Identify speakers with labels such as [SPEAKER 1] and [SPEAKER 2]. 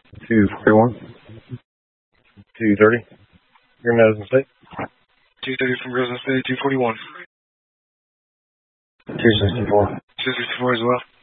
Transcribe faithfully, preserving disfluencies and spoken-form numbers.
[SPEAKER 1] two forty-one. two thirty. Your Madison State.
[SPEAKER 2] two thirty from Fresno State, two forty-one.
[SPEAKER 1] two sixty-four.
[SPEAKER 2] two sixty-four as well.